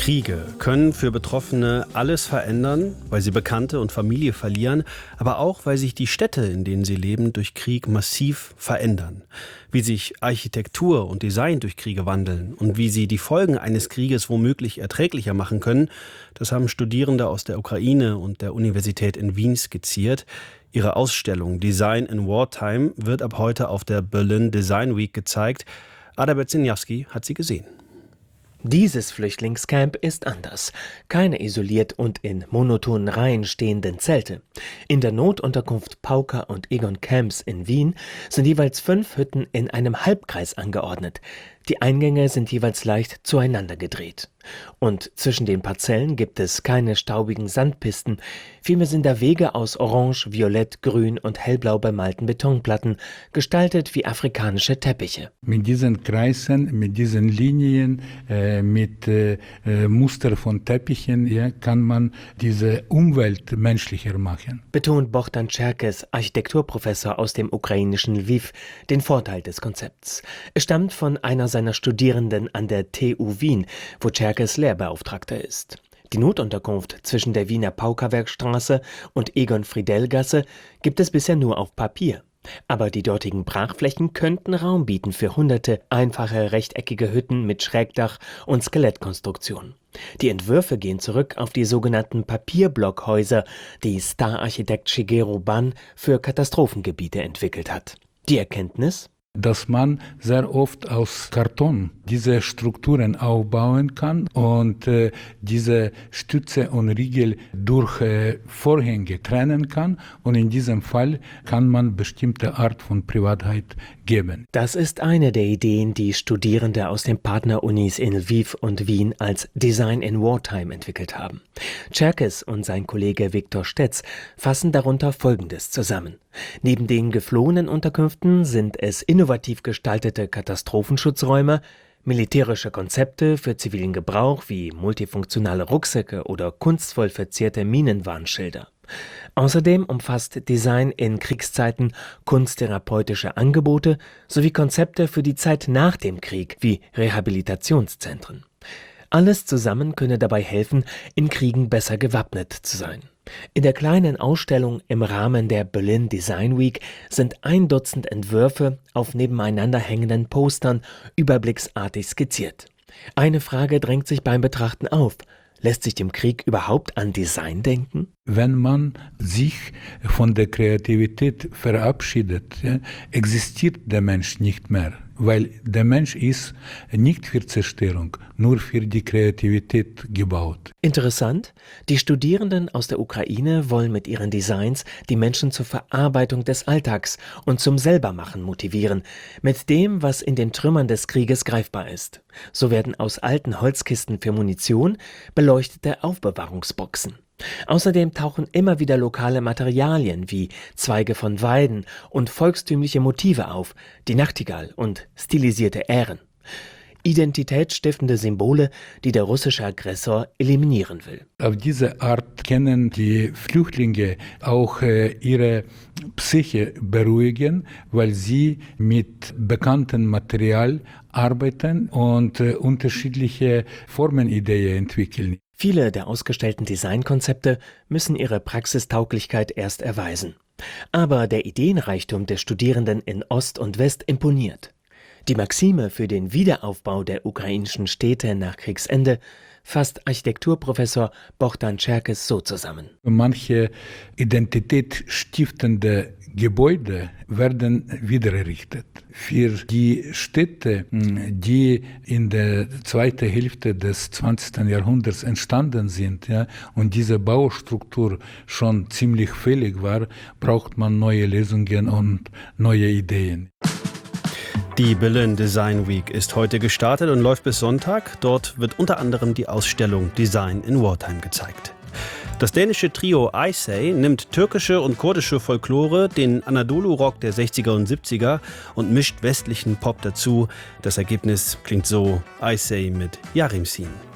Kriege können für Betroffene alles verändern, weil sie Bekannte und Familie verlieren, aber auch, weil sich die Städte, in denen sie leben, durch Krieg massiv verändern. Wie sich Architektur und Design durch Kriege wandeln und wie sie die Folgen eines Krieges womöglich erträglicher machen können, das haben Studierende aus der Ukraine und der Universität in Wien skizziert. Ihre Ausstellung Design in Wartime wird ab heute auf der Berlin Design Week gezeigt. Ada Berziniawski hat sie gesehen. Dieses Flüchtlingscamp ist anders. Keine isoliert und in monotonen Reihen stehenden Zelte. In der Notunterkunft Pauker und Egon Camps in Wien sind jeweils 5 Hütten in einem Halbkreis angeordnet. Die Eingänge sind jeweils leicht zueinander gedreht. Und zwischen den Parzellen gibt es keine staubigen Sandpisten, vielmehr sind da Wege aus orange, violett, grün und hellblau bemalten Betonplatten, gestaltet wie afrikanische Teppiche. Mit diesen Kreisen, mit diesen Linien, mit Muster von Teppichen, kann man diese Umwelt menschlicher machen. Betont Bohdan Cherkes, Architekturprofessor aus dem ukrainischen Lviv, den Vorteil des Konzepts. Es stammt von einer seiner Studierenden an der TU Wien, wo Cherkes Lehrbeauftragter ist. Die Notunterkunft zwischen der Wiener Paukerwerkstraße und Egon-Friedell-Gasse gibt es bisher nur auf Papier. Aber die dortigen Brachflächen könnten Raum bieten für hunderte einfache rechteckige Hütten mit Schrägdach und Skelettkonstruktion. Die Entwürfe gehen zurück auf die sogenannten Papierblockhäuser, die Star-Architekt Shigeru Ban für Katastrophengebiete entwickelt hat. Die Erkenntnis? Dass man sehr oft aus Karton diese Strukturen aufbauen kann und diese Stütze und Riegel durch Vorhänge trennen kann. Und in diesem Fall kann man bestimmte Art von Privatheit geben. Das ist eine der Ideen, die Studierende aus den Partnerunis in Lviv und Wien als Design in Wartime entwickelt haben. Cherkes und sein Kollege Viktor Stetz fassen darunter Folgendes zusammen. Neben den geflohenen Unterkünften sind es innovativ gestaltete Katastrophenschutzräume, militärische Konzepte für zivilen Gebrauch wie multifunktionale Rucksäcke oder kunstvoll verzierte Minenwarnschilder. Außerdem umfasst Design in Kriegszeiten kunsttherapeutische Angebote sowie Konzepte für die Zeit nach dem Krieg wie Rehabilitationszentren. Alles zusammen könne dabei helfen, in Kriegen besser gewappnet zu sein. In der kleinen Ausstellung im Rahmen der Berlin Design Week sind 1 Dutzend Entwürfe auf nebeneinander hängenden Postern überblicksartig skizziert. Eine Frage drängt sich beim Betrachten auf. Lässt sich dem Krieg überhaupt an Design denken? Wenn man sich von der Kreativität verabschiedet, existiert der Mensch nicht mehr. Weil der Mensch ist nicht für Zerstörung, nur für die Kreativität gebaut. Interessant, die Studierenden aus der Ukraine wollen mit ihren Designs die Menschen zur Verarbeitung des Alltags und zum Selbermachen motivieren, mit dem, was in den Trümmern des Krieges greifbar ist. So werden aus alten Holzkisten für Munition beleuchtete Aufbewahrungsboxen. Außerdem tauchen immer wieder lokale Materialien wie Zweige von Weiden und volkstümliche Motive auf, die Nachtigall und stilisierte Ähren. Identitätsstiftende Symbole, die der russische Aggressor eliminieren will. Auf diese Art können die Flüchtlinge auch ihre Psyche beruhigen, weil sie mit bekanntem Material arbeiten und unterschiedliche Formenideen entwickeln. Viele der ausgestellten Designkonzepte müssen ihre Praxistauglichkeit erst erweisen. Aber der Ideenreichtum der Studierenden in Ost und West imponiert. Die Maxime für den Wiederaufbau der ukrainischen Städte nach Kriegsende fasst Architekturprofessor Bohdan Cherkes so zusammen. Manche identitätsstiftende Gebäude werden wieder errichtet. Für die Städte, die in der zweiten Hälfte des 20. Jahrhunderts entstanden sind, und diese Baustruktur schon ziemlich fällig war, braucht man neue Lösungen und neue Ideen. Die Berlin Design Week ist heute gestartet und läuft bis Sonntag. Dort wird unter anderem die Ausstellung Design in Wartime gezeigt. Das dänische Trio Icey nimmt türkische und kurdische Folklore, den Anadolu-Rock der 60er und 70er und mischt westlichen Pop dazu. Das Ergebnis klingt so: Icey mit Yarim Sin.